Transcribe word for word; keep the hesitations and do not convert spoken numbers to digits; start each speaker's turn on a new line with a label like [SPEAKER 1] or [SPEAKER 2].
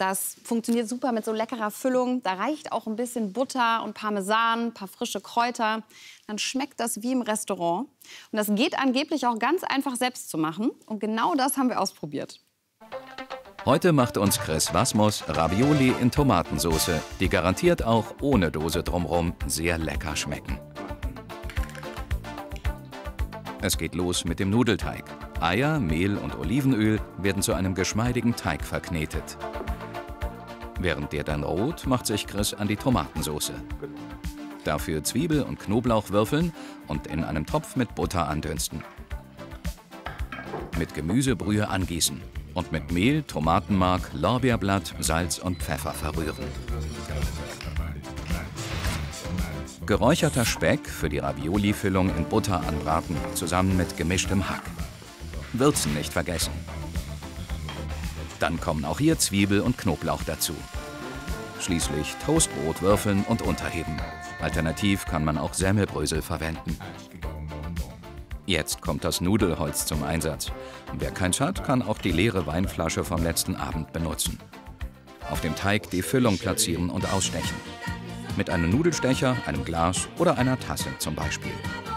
[SPEAKER 1] Das funktioniert super mit so leckerer Füllung. Da reicht auch ein bisschen Butter und Parmesan, ein paar frische Kräuter. Dann schmeckt das wie im Restaurant. Und das geht angeblich auch ganz einfach selbst zu machen. Und genau das haben wir ausprobiert.
[SPEAKER 2] Heute macht uns Chris Wasmus Ravioli in Tomatensauce, die garantiert auch ohne Dose drumherum sehr lecker schmecken. Es geht los mit dem Nudelteig. Eier, Mehl und Olivenöl werden zu einem geschmeidigen Teig verknetet. Während der dann roht, macht sich Chris an die Tomatensauce. Dafür Zwiebel und Knoblauch würfeln und in einem Topf mit Butter andünsten. Mit Gemüsebrühe angießen und mit Mehl, Tomatenmark, Lorbeerblatt, Salz und Pfeffer verrühren. Geräucherter Speck für die Ravioli-Füllung in Butter anbraten, zusammen mit gemischtem Hack. Würzen nicht vergessen. Dann kommen auch hier Zwiebel und Knoblauch dazu. Schließlich Toastbrot würfeln und unterheben. Alternativ kann man auch Semmelbrösel verwenden. Jetzt kommt das Nudelholz zum Einsatz. Wer keins hat, kann auch die leere Weinflasche vom letzten Abend benutzen. Auf dem Teig die Füllung platzieren und ausstechen. Mit einem Nudelstecher, einem Glas oder einer Tasse zum Beispiel.